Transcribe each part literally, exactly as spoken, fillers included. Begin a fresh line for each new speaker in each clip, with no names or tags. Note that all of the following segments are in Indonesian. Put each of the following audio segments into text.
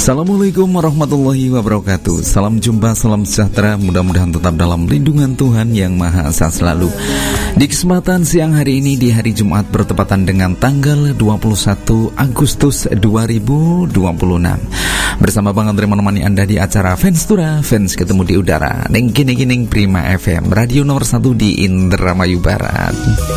Assalamualaikum warahmatullahi wabarakatuh. Salam jumpa, salam sejahtera. Mudah-mudahan tetap dalam lindungan Tuhan Yang Maha Esa selalu. Di kesempatan siang hari ini, di hari Jumat bertepatan dengan tanggal dua puluh satu Agustus dua ribu dua puluh enam, bersama Bang Andre menemani Anda di acara Fans Tura, Fans Ketemu di Udara. Neng kini kini Prima F M, radio nomor satu di Indramayu Barat.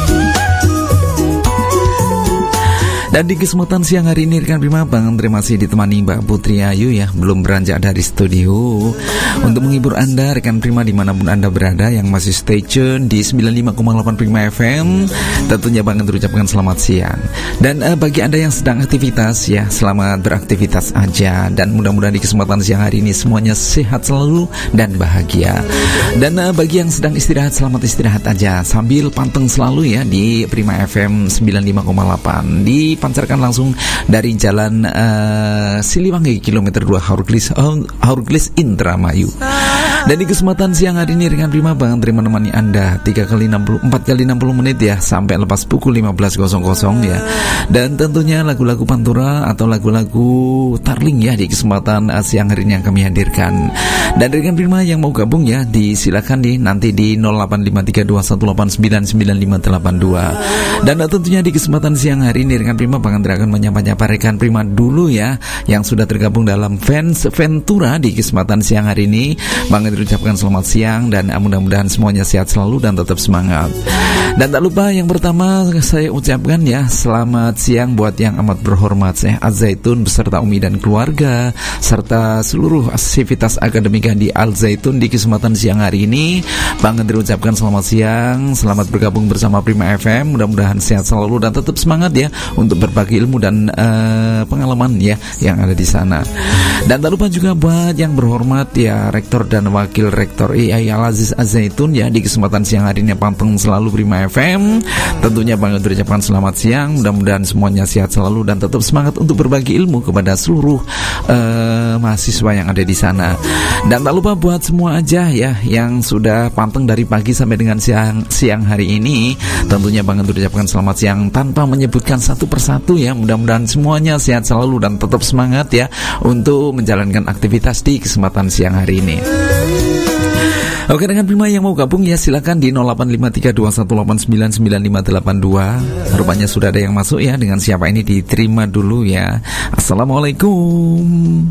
Dan di kesempatan siang hari ini rekan Prima, Bang Andre masih ditemani Mbak Putri Ayu ya, belum beranjak dari studio untuk menghibur Anda rekan Prima dimanapun Anda berada yang masih stay tune di sembilan puluh lima koma delapan Prima F M. Tentunya Bang Andre ucapkan selamat siang. Dan uh, bagi Anda yang sedang aktivitas ya, selamat beraktivitas aja. Dan mudah-mudahan di kesempatan siang hari ini semuanya sehat selalu dan bahagia. Dan uh, bagi yang sedang istirahat, selamat istirahat aja sambil panteng selalu ya di Prima F M sembilan puluh lima koma delapan. Di pancarkan langsung dari Jalan uh, Siliwangi kilometer dua Haurglis uh, Haurglis Indramayu. Dan di kesempatan siang hari ini rekan Prima, Bang Andre menemani Anda tiga kali enam puluh empat kali enam puluh menit ya, sampai lepas pukul lima belas ya. Dan tentunya lagu-lagu Pantura atau lagu-lagu Tarling ya di kesempatan uh, siang hari ini yang kami hadirkan. Dan rekan Prima yang mau gabung ya, disilakan di nanti di nol delapan lima tiga dua satu delapan sembilan sembilan lima delapan dua. Dan uh, tentunya di kesempatan siang hari ini rekan Prima, Bang Andre akan menyapa-nyapa rekan Prima dulu ya yang sudah tergabung dalam Fans Ventura di kesempatan siang hari ini. Bang Andre ucapkan selamat siang dan mudah-mudahan semuanya sehat selalu dan tetap semangat. Dan tak lupa yang pertama saya ucapkan ya, selamat siang buat yang amat berhormat Syekh Al-Zaitun beserta Umi dan keluarga serta seluruh aktivitas akademika di Al-Zaitun di kesempatan siang hari ini. Bang Andre ucapkan selamat siang, selamat bergabung bersama Prima F M. Mudah-mudahan sehat selalu dan tetap semangat ya untuk berbagi ilmu dan uh, pengalaman ya yang ada di sana. Dan tak lupa juga buat yang berhormat ya Rektor dan Wakil Rektor I A I Al-Aziz Al-Zaitun ya di kesempatan siang hari ini panteng selalu Prima F M. Tentunya Bang Andre ucapkan selamat siang, mudah-mudahan semuanya sehat selalu dan tetap semangat untuk berbagi ilmu kepada seluruh uh, mahasiswa yang ada di sana. Dan tak lupa buat semua aja ya yang sudah panteng dari pagi sampai dengan siang siang hari ini, tentunya Bang Andre ucapkan selamat siang tanpa menyebutkan satu persatu ya. Mudah-mudahan semuanya sehat selalu dan tetap semangat ya untuk menjalankan aktivitas di kesempatan siang hari ini. Oke, dengan Prima yang mau gabung ya silakan di nol delapan lima tiga dua satu delapan sembilan sembilan lima delapan dua. Rupanya sudah ada yang masuk ya, dengan siapa ini diterima dulu ya. Assalamualaikum.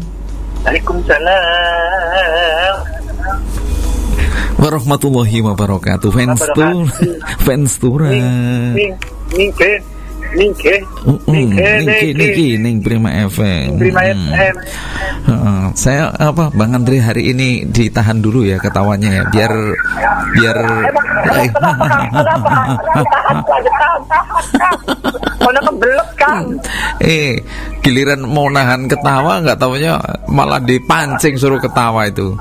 Waalaikumsalam
warahmatullahi wabarakatuh. Fans Tura, Fans Tura.
Ning, ning, Ningke,
ningke, ningke, ning Prima F M.
Prima F M.
Uh, saya apa, Bang Andre hari ini ditahan dulu ya ketawanya ya, biar biar. Eh,
Mana kebelet kan?
Eh, giliran mau nahan ketawa nggak taunya malah dipancing suruh ketawa itu.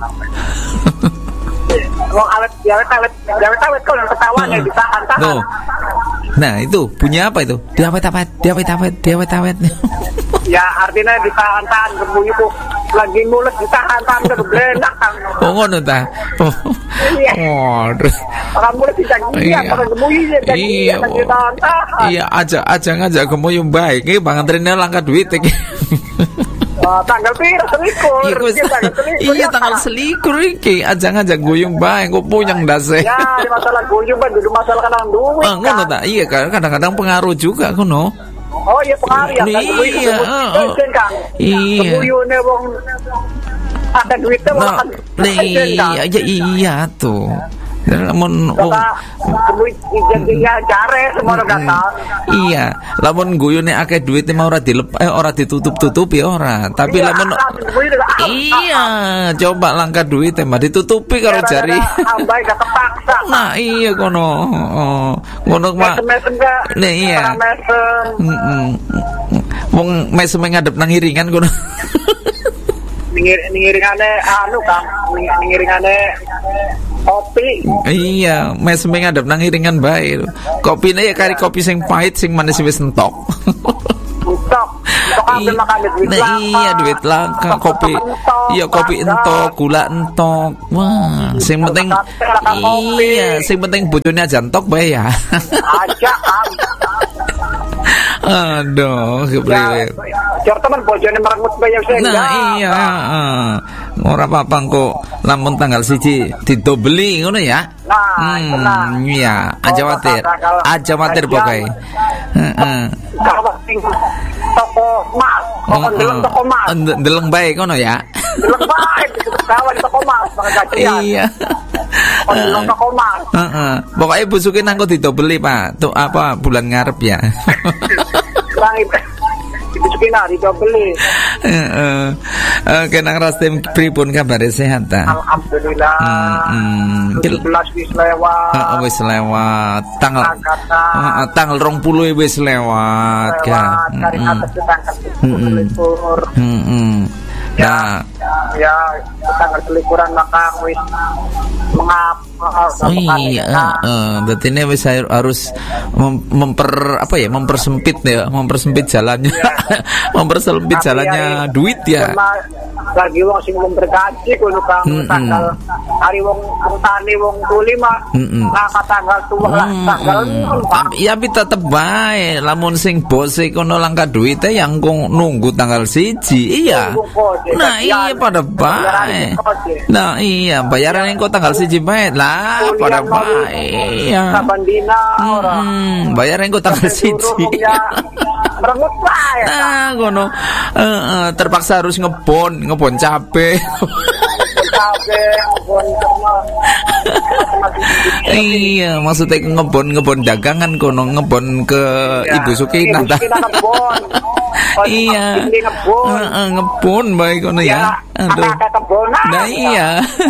Wong awet, awet, awet, awet, awet kalau ketawanya ditahan-tahan.
No. Nah itu bunyi apa itu? Diawet-awet, diawet-awet, diawet-awet.
Ya artinya ditahan-tahan, gemuyu kok lagi mulut ditahan-tahan keblenak kan.
Oh ngono ta. Oh.
Iya.
Oh, terus
orang mulut bisa
iya.
Orang gemuyu ya
iya.
kan ditahan-tahan.
Iya, aja aja ngajak gemuyu baik. Iki Bang Andre langkah duit iki.
Oh, tanggal piro selikur.
Iya, iya tanggal selikur iki. Aja ngajak guyung bae, kok puyeng ndase.
Ya, masalah guyung kan dulu masalah kadang duit.
Ah, ngono ta? Iya kan kadang-kadang pengaruh juga kono.
Oh, iya pengaruh ya kan.
Iya, heeh. Iya.
Guyune wong ada duitnya wong kan.
Iya, iya tuh. Lamun
oh duit iya jare semua kata.
Iya, lamun guyune akeh duite mau ora dilep eh ora ditutup-tutupi ora, tapi lamun iya, coba langkah duite mah ditutupi karo jari.
Ambai gak kepaksa.
Nah, iya kono. Oh, ngono mah. Nah, iya. Heeh. Wong mesem ngadep nang iringan kono.
Ngiringane anu Kang, ngiringane kopi.
Iya, mes ngadep nang iringan bae. Kopine ya kari kopi sing pahit sing manis wis entok.
Entok. Entok ambil makan duit langka.
Iya, duit langka, kopi. Iya, kopi entok, gula entok. Wah, sing penting iya, sing penting bojone aja entok bae ya.
Aja, Kang.
Aduh, kepriwe.
Jar teman bojone merengut bayang saya.
Nah, iya, heeh. Ora apa-apa kok lamun tanggal siji didobeli ngono ya.
Nah,
hmm, iya, aja khawatir. Aja khawatir pokoke. Heeh.
Kalau sing toko emas, toko ndeleng toko emas.
Ndeleng bae ngono ya.
Ndeleng bae kawan toko emas gajian. Iya. Ndeleng toko emas.
Heeh. Pokoke busuke nang kok didobeli, Pak. Tuh apa bulan ngarep ya.
Kurang Dibisukin lah, dibeli.
Heeh. Oke, nang Rastim pripun kabare sehat ta?
Alhamdulillah.
Heeh.
tujuh belas wis lewat.
Heeh, wis lewat. Tanggal heeh, tanggal dua puluh wis lewat, Kak.
Heeh.
Heeh.
Ya, ya, tanggal selipuran maka wis mengap.
Oh iya, heeh. Berarti ini wis harus mem- memper apa ya, mempersempit ya, mempersempit jalannya, mempersempit jalannya ya, duit ya.
Lagi wong sing belum bergaji kudu kang tanggal hari wong tani wong tuli mah nah tanggal tua lah tanggal
ya tapi tetep bae lamun sing bose kono langka duite yang nunggu tanggal siji iya. Nah iya pada bae. Nah iya bayaran engko tanggal siji bae lah pada bae. Iya.
Sabandina ora.
Bayaran engko tanggal siji.
Merengut bae.
Ah ngono. Heeh terpaksa harus ngebon ngebon cabe.
Cabe ngebon semua.
Iya, maksudnya ngebon ngebon dagangan kono ngebon ke ya, Ibu Sukina. Iya, ngebon, uh, uh, ngebon baik kono ya. ya. Aduh, nah iya.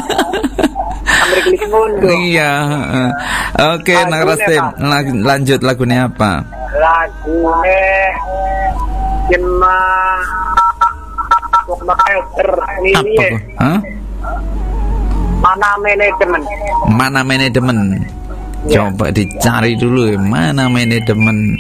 Iya. Uh. Oke, okay, Nang Rastim, lanjut lagunya apa?
Lagunya Jema Pokmeter ini ya.
Hah?
Mana manajemen?
Mana manajemen? Ya. Coba dicari dulu mana manajemen.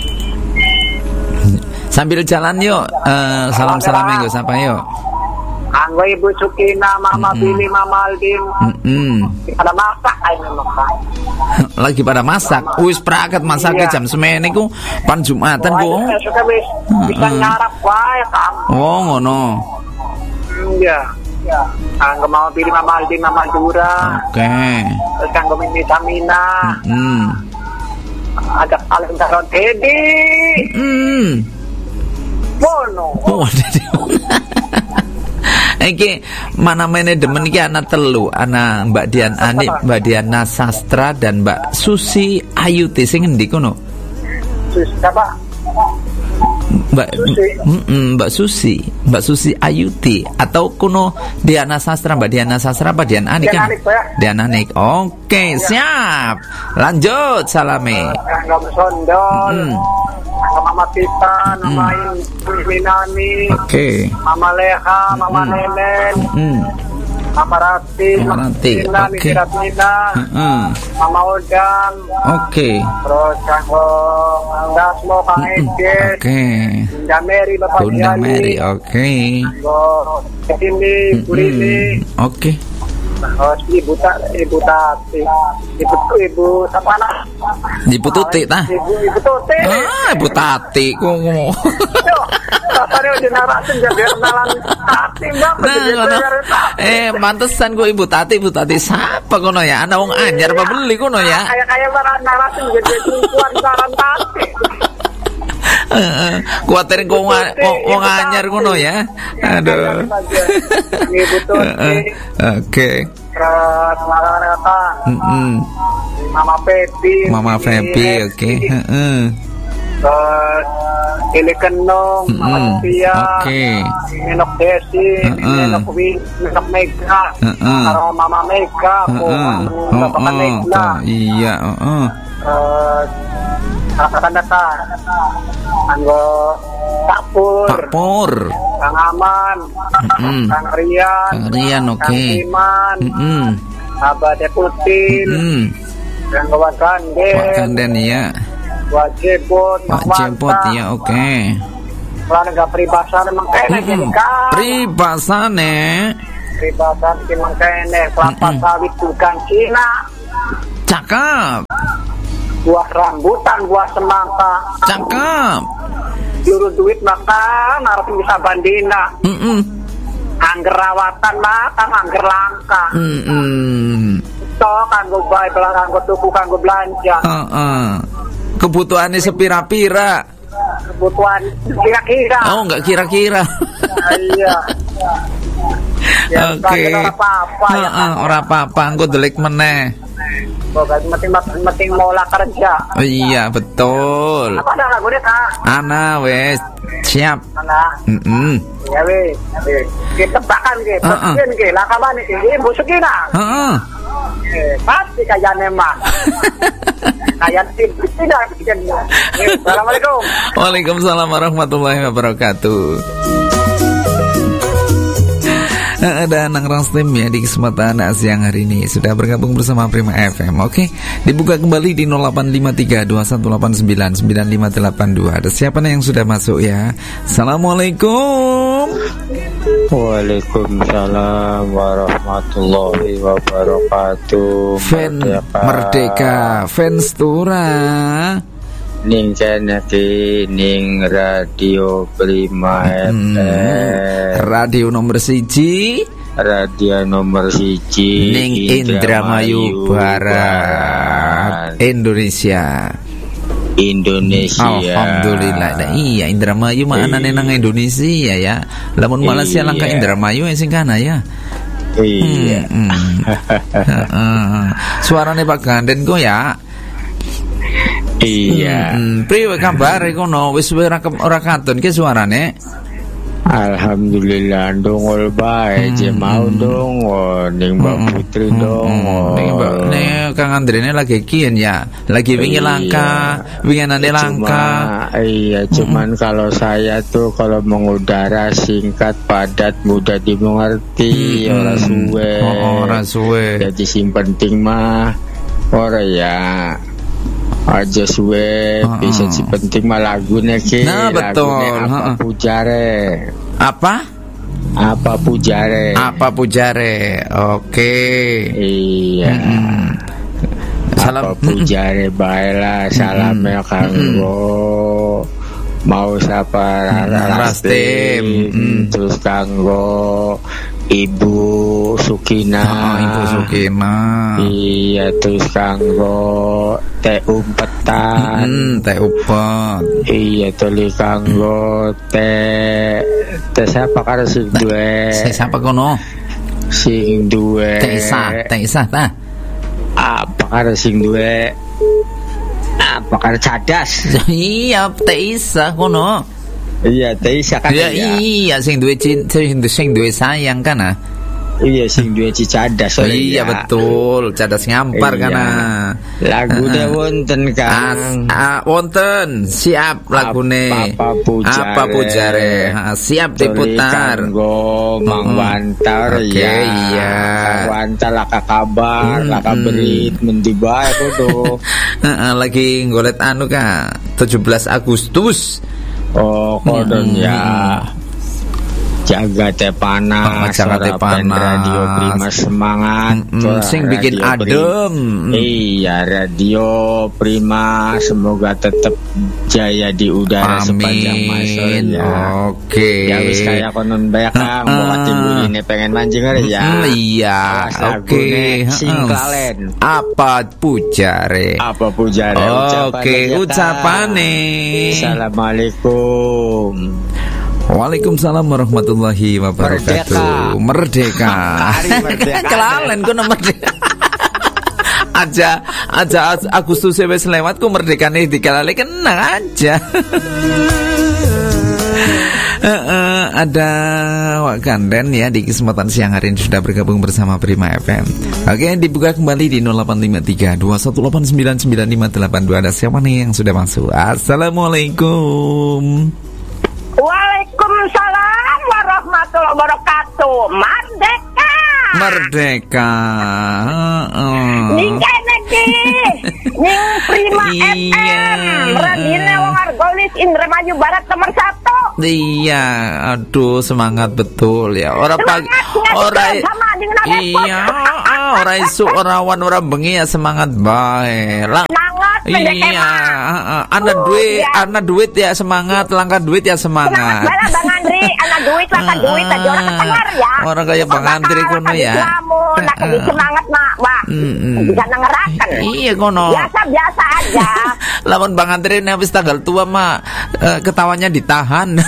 Sambil jalan yuk, uh, salam-salam minggu siapa yuk?
Anggo Ibu Sukina, Mama mm-hmm. Billy, Mama Aldin.
Mm-hmm.
Pada masak aja masak.
Lagi pada masak. Wis prakat masaknya iya. Jam semene ku pan Jumatan ku.
Oh, suka wis bisa nyarap wae, Kang.
Oh, ngono.
Iya. Ya. Anggo mau pilih Mama Aldin, Mama Dura.
Oke. Okay.
Terus anggo Mimi Samina.
Hmm.
Ada paling taruh Teddy.
Hmm.
Bono.
Oh, iki mana manajemen iki anak telu, anak Mbak Dian Ani, Mbak Diana Sastra dan Mbak Susi Ayuti sing endi kono?
Susi apa?
Mbak Susi. Mbak Susi, Mbak Susi Ayuti atau kuno Diana Sastra, Mbak Diana Sastra apa Dian Ani kan? Diana Nik. Oke, ya. Siap. Lanjut salame.
Enggak Sondol. Hmm. Mama Tita, namain Minani.
Oke.
Mama Leha, Mama hmm. Nenen. Hmm. Mama Rati,
Mama Rati. Oke.
Hmm. Mama Odang.
Oke.
Terus Kanggo Dasmo, Kang Ege.
Oke.
Bunda Mary, Bapak
Bunda Mary, oke.
Kanggo ini, Bu Rini.
Oke.
Oh, Ibu tak, Ibu Tati, Ibu Ibu Sapana,
Ibu Tuti tah?
Ibu Ibu Tuti.
Ah, Ibu Tati, kok ngomong.
Tadi udah narasin jadi kenalan Tati, Mbak.
Eh, pantesan kok Ibu Tati, Ibu Tati siapa kono ya? Ana wong anyar apa beli kono ya?
Kayak kayak barang narasin jadi perempuan saran Tati.
Kuatir kok wong anyar ngono ya. Aduh.
Ibu Tuti.
Oke.
Terus Mararata. Heeh. Mama Feby.
Mama Feby, oke. Heeh.
Terus Ili Kenong, Mama Tia.
Oke.
Minok Desi, Minok Win, Minok Mega. Karo Mama Mega, Bapak Mega.
Iya, heeh.
Terus kata-kata Anggo Pakpur,
Pakpur,
Kang Aman, mm-hmm. Kang Rian,
Kang Rian, oke, okay.
Kang Iman,
mm-hmm.
Abah Deputin, mm-hmm. Kang Gawat Ganden,
Gawat Ganden ya,
Wak Jepot,
Wak Jepot ya, oke. Okay.
Keluarga peribasane mengkene mm-hmm. Kan?
Peribasane,
peribasane ki mengkene, kelapa mm-hmm. sawit bukan Cina.
Cakep.
buah rambutan, buah semangka.
Cakep.
Juru duit makan harus bisa bandina.
Mm-mm.
Angger rawatan makan, angger langka.
Mm-mm.
So kanggo bae kanggo tuku kanggo belanja.
Uh-uh. Kebutuhannya sepira-pira.
Kebutuhan kira-kira.
Oh, enggak kira-kira.
Iya. Ya,
Oke.
ora apa-apa ya.
Heeh, ora apa-apa, engko delik meneh.
Pokoknya penting-penting mola kerja.
Oh, iya, betul.
Apa ada lagu dia, Kak?
Ana wes siap.
Ana.
Heeh.
Ya wes. Kita bahkan ke,
Uh-uh.
pesen ke, lakaban iki busukina.
Heeh.
Eh, pasti kayane mah. Kayak tidak bikinnya. Assalamualaikum.
Waalaikumsalam warahmatullahi wabarakatuh. Ada Nang Rastim ya di kesempatan siang hari ini sudah bergabung bersama Prima F M. Oke, dibuka kembali di nol delapan lima tiga dua satu delapan sembilan sembilan lima delapan dua. Ada siapa nih yang sudah masuk ya? Assalamualaikum.
Waalaikumsalam warahmatullahi wabarakatuh.
Fan Merdeka, Merdeka. Fans Tura.
Ning kene ki ning radio Prima
Hmm.
F M.
Radio nomor siji.
Radio nomor siji
Ning Indramayu Barat, Indonesia.
Indonesia.
Alhamdulillah. Nah, iya Indramayu mah anane nang Indonesia ya. Lamun Malaysia
Iya.
langka Indramayu sing kana ya.
Iya.
Hmm, hmm. Heeh. Suarane Pak Ganden kok ya.
Iya.
Hmm, priwe kabare kono? Wis ora ora katon ki suarane.
Alhamdulillah dongol bae je mau dong ning Mbak Putri dong.
Ning Mbak ne Kang Andrene lagi kian ya. Lagi wingi langka, winginane langka.
Iya, cuman kalau saya tuh kalau mengudara singkat, padat, mudah dimengerti, ora suwe.
Oh, ora suwe.
Jadi sing penting mah ora ya aja suwe,
uh-uh.
bisa si penting mah lagune ki.
Nah, betul.
Lagune apa
Uh-uh.
pujare?
Apa?
Apa pujare?
Apa pujare? Oke.
Iya.
Mm-mm. Salam.
Apa pujare bae lah, salam ya kanggo mau sapa Rastim, terus kanggo Ibu Sukina.
Oh, Ibu Sukina.
Iya, terus kanggo teh umpetan.
Hmm, teh umpet.
Iya, tuli kanggo teh teh siapa karo sing duwe?
Saya siapa kono?
Sing duwe.
Teh Isa, teh Isa ta.
Apa karo sing duwe? Apa karo cadas?
Iya, teh Isa kono.
Iya, teh Isa kan.
Ya, iya, sing duwe cinta, sing duwe sayang kan ah.
Iya, sing duwe cicadas.
Oh, iya betul, cadas ngampar
iya.
kana.
Lagune uh, wonten Kang.
Ah, wonten, siap lagune.
Apa pujare?
Apa pujare? Ha, siap diputar.
Kanggo Mang Wantar
okay,
ya.
Iya.
Mang Wantar laka kabar, hmm, laka berit mendi bae kudu.
Heeh, lagi ngolet anu ka, tujuh belas Agustus.
Oh, kodon hmm. ya. Jaga teh panas,
oh, jaga teh panas.
Radio Prima semangat.
Mm, sing bikin adem.
Iya, Radio Prima semoga tetap jaya di udara
Amin.
Sepanjang masa ya.
Oke.
Ya wis kaya konon bae Kang, mau timbuline pengen mancing hari ya.
Mm, iya. Oke.
Sing klalen.
Apa pujare?
Apa pujare?
Oke, ucapane.
Assalamualaikum.
Waalaikumsalam warahmatullahi wabarakatuh. Merdeka.
Merdeka.
Kelalen kono merdeka. aja aja Agustus wis lewat ku merdekane dikalale kenang aja. uh, uh, ada Wak Ganden ya di kesempatan siang hari ini sudah bergabung bersama Prima F M. Oke, dibuka kembali di nol delapan lima tiga dua satu delapan sembilan sembilan lima delapan dua. Ada siapa nih yang sudah masuk? Assalamualaikum.
Waalaikumsalam warahmatullahi wabarakatuh. Merdeka.
Merdeka. Uh-uh.
Ning kene iki. Ning Prima F M. Radine wong Argolis Indramayu Barat nomor satu.
Iya, aduh semangat betul ya. Ora pagi, ora iya, ora isu, ora wan, ora bengi ya semangat bae. Lang
semangat
Iya, anak uh, duit, ya. anak duit ya semangat, langkah duit ya semangat.
Semangat Bang Andri, anak duit, langkah duit aja orang ketenger ya.
Orang kayak Bang Andri kono ya.
Nak uh, semangat nak, wah. Bisa ngerakan.
Iya kono.
Biasa-biasa aja.
Lawan Bang Andri ini habis tanggal tua mah uh, ketawanya ditahan.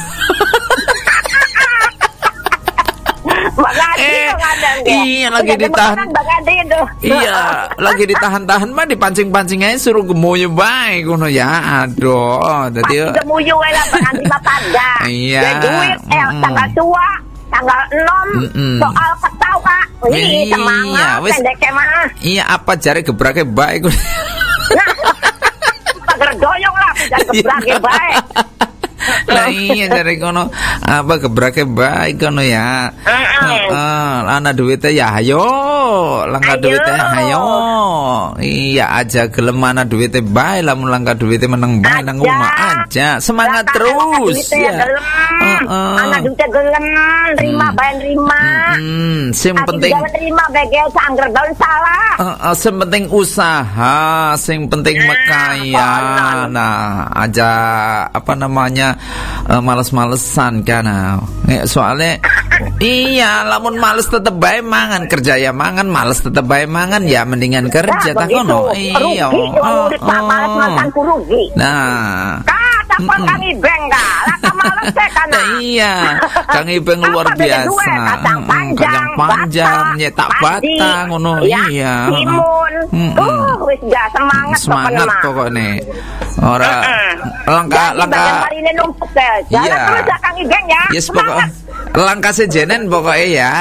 Eh,
iya lagi ditahan. Iya lagi ditahan-tahan mah dipancing-pancing aja suruh gemuyu bae kono ya. Aduh, dadi
gemuyu wae lah Bang Andi mah pada.
Iya.
Duit eh tanggal tua, tanggal enam soal ketawa. Ih, semangat pendek mah.
Iya, apa jare gebrake bae kono.
Nah. Pager doyong lah jare gebrake bae.
Lah iya dari kono apa gebrake baik kono ya. Heeh, ana duitnya ya ayo, langkah duitnya ayo. Iya aja gelem ana duitnya baik, lamun langkah duitnya meneng baik nang omah aja. Semangat terus ya.
Heeh. Ana duitnya gelem, terima bae terima.
Heeh, sing penting
terima bege sangger daun salah.
Heeh, sing penting usaha, sing penting mekaya. Nah, aja apa namanya Uh, males-malesan kan uh. Soalnya iya lamun males tetep bae mangan, kerja ya mangan, males tetep bae mangan ya mendingan kerja tak kono. Iya.
Oh, oh.
Nah
Kang Kang Ibeng dah, lah males teh kana.
Iya, Kang Ibeng luar biasa.
Kacang panjang,
panjang, nyetak batang ngono. Iya.
Timun. Uh, wis gak semangat
Semangat pokoknya. Ora langkah langkah
marine numpuk teh. Jalan terus Kang Ibeng ya.
Yes, pokok langkah sejenen pokoknya ya.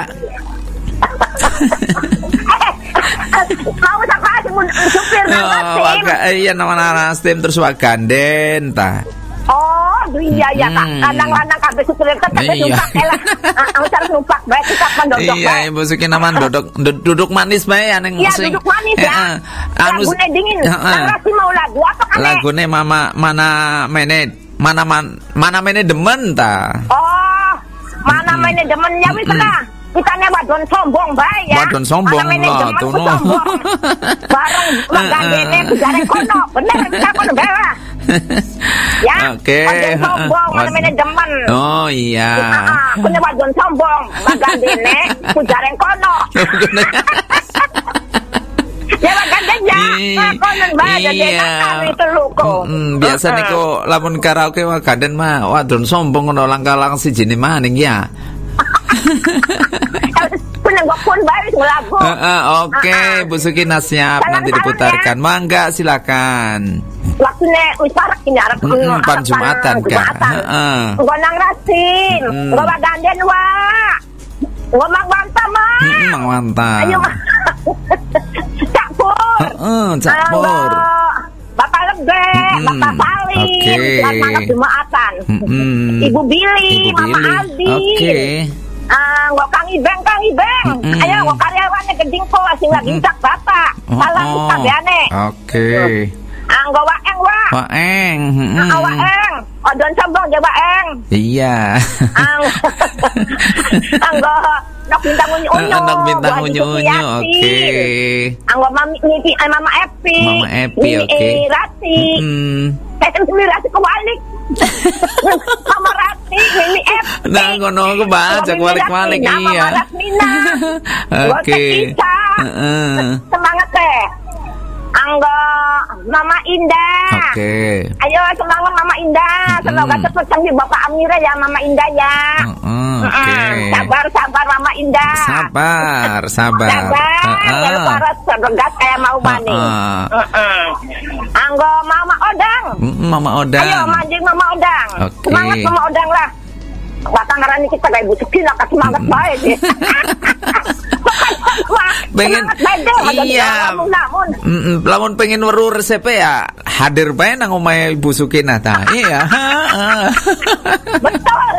Mau tak kasih supir nang
iya nama Nastim terus Waganden ta.
Oh, iya ya Kak. Lanang-lanang kabeh supir tetep numpak elah. Aku harus numpak bae tetep mendodok.
Iya, Ibu Suki naman dodok duduk manis bae ning
Iya, duduk manis ya. Anu dingin. Ngerti mau lagu apa kan?
Lagune mama mana mene mana man, mana mene demen ta.
Oh, mana mene demen ya wis lah. Kita ne wadon sombong bae ya.
Wadon sombong lah tuh no.
Bareng magandene bujare kono. Bener kita kono bae. Ya.
Oke.
Wadon sombong mana mene demen.
Oh iya.
Heeh, kene wadon sombong magandene bujare kono. Ya magandene ya. Kono bae dene itu luko.
Biasa niku lamun karaoke maganden mah wadon sombong ngono langkah-langkah sijine maning ya.
Pun baris lagu.
Uh, uh, Oke, okay. Bu Sukina siap salam nanti diputarkan. Ya. Mangga silakan.
Waktunya wis parek ini arep
mm, pan Jumatan kan. Heeh.
Nggo nang rasin, nggo baganden wa. Nggo mang mantap mah.
Heeh, mang mantap.
Ayo. Cak Pur.
Heeh, Cak Pur.
Bapak Lebe, mm, Bapak Salim,
okay.
Selamat Jumatan.
Mm,
Ibu Billy,
Ibu
Mama
Billy.
Aldi.
Oke. Okay.
Ah, nggo Kang Ibeng, Kang Ibeng. Mm-hmm. Ayo nggo karyawannya geding po sing lagi cak bapak. Salam oh, kabehane.
Oke.
Ah, nggo Waeng wa.
Waeng.
Heeh. Ah, Waeng. Odon sombong je Waeng.
Iya.
Ah. Nggo nok bintang unyu-unyu.
Nok bintang unyu-unyu. Oke.
Nggo Mami Niti, Mama Epi.
Mama Epi, oke.
Rati.
Heeh.
Saya sendiri Rati kebalik. Mama Rati, Mimi F.
Nah, ngono ku baca balik-balik iya. Oke. Heeh.
Semangat teh. Angga Mama Indah.
Oke.
Ayo semangat Mama Indah. Semoga cepat sembuh Bapak Amira ya Mama Indah ya.
Oke.
Sabar sabar Mama Indah.
Sabar, sabar.
Sabar. Para seregat kayak mau mani. Angga Mama Odang.
Mama Odang.
Ayo manjing Mama Odang.
Okay.
Semangat Mama Odang lah. Batang ngarani kita kayak Bu Sukina kan semangat bae sih.
Pengen iya. Mm, lamun pengen weruh resep ya hadir bae nang omahe Ibu Sukina ta. Iya.
Betul.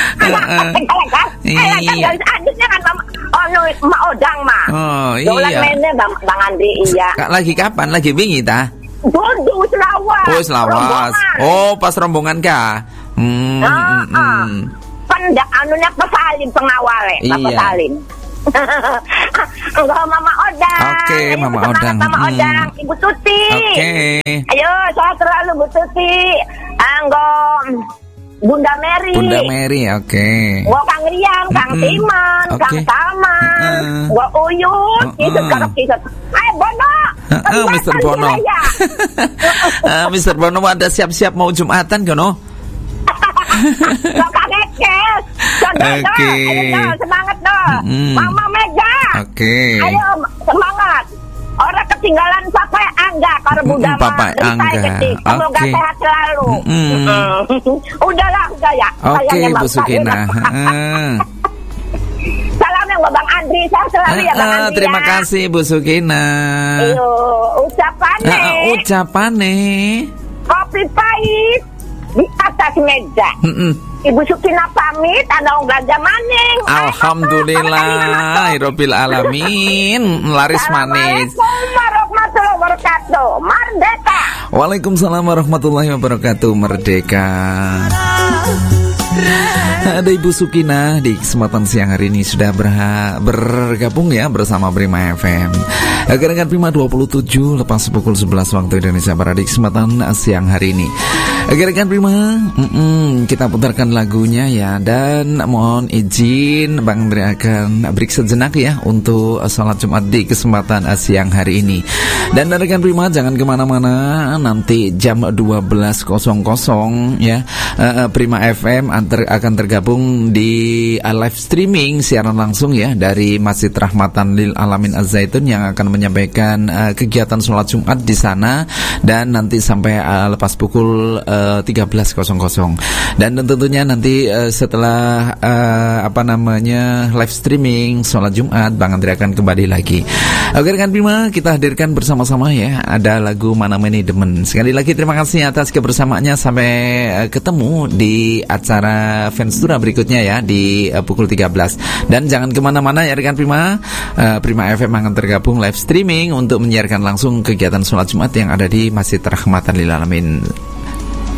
Iya. Adusnya kan ono Mak Odang mah.
Oh iya.
Dolan mene Bang Bang Andi iya.
Kak lagi kapan? Lagi wingi ta?
Dudu Selawas.
Oh Selawas. Oh pas rombongan ka. Hmm.
Heeh. Pendak anunya pesalin pengawale, Bapak Salim.
Enggak, Mama Odang.
Oke, okay, Mama Odang.
Mama hmm. Odang, Ibu Tuti.
Oke. Okay.
Ayo, saya terlalu Bu Tuti. Anggo Bunda Mary.
Bunda Mary, oke. Okay.
Gua Kang Rian, Kang mm-hmm. Timan, okay. Kang Taman, uh-uh. gua Uyut, uh-uh. itu kalau kita. Ayo Bono.
Uh-uh, Mister Bono. uh, Mister Bono ada siap-siap mau Jumatan kan, no?
Gak kaget, Kes. Oke. Ayo, semangat dong. Mm-hmm. Mama Mega.
Oke. Okay.
Ayo, semangat. Orang ketinggalan Papa Angga kalau Bunda
Papa Angga.
Semoga okay. sehat selalu. Mm-hmm. Udahlah, udah ya.
Oke, okay, Bu Sukina.
Salam yang Bang Andri, saya selalu uh, ya Bang Andri.
Terima
ya.
kasih Bu Sukina.
Iyo, ucapannya.
Uh, ucapannya.
Kopi pahit di atas meja. Mm-mm. Ibu Sukina pamit, ada Gajah Maning.
Alhamdulillah, Rabbil Alamin, laris manis.
Assalamualaikum warahmatullahi wabarakatuh. Merdeka.
Waalaikumsalam warahmatullahi wabarakatuh. Merdeka. Ada Ibu Sukina di kesempatan siang hari ini sudah berha- bergabung ya bersama Prima F M. Gerakan Prima dua puluh tujuh lepas pukul sebelas waktu Indonesia Barat di kesempatan siang hari ini. Gerakan Prima, kita putarkan lagunya ya. Dan mohon izin Bang Andre akan break sejenak ya untuk sholat Jumat di kesempatan siang hari ini. Dan rekan Prima jangan kemana-mana, nanti jam dua belas ya Prima F M akan tergabung di live streaming siaran langsung ya dari Masjid Rahmatan Lil Alamin Az-Zaitun yang akan menyampaikan uh, kegiatan sholat Jumat di sana dan nanti sampai uh, lepas pukul uh, tiga belas dan tentunya nanti uh, setelah uh, apa namanya live streaming sholat Jumat Bang Andri akan kembali lagi. Oke rekan Prima, kita hadirkan bersama-sama ya ada lagu Mana Meni Demen. Sekali lagi terima kasih atas kebersamaannya, sampai uh, ketemu di acara Fenstura berikutnya ya di uh, pukul tiga belas. Dan jangan kemana-mana ya rekan Prima, uh, Prima F M akan tergabung live streaming untuk menyiarkan langsung kegiatan sholat Jumat yang ada di Masjid Rahmatan Lil Alamin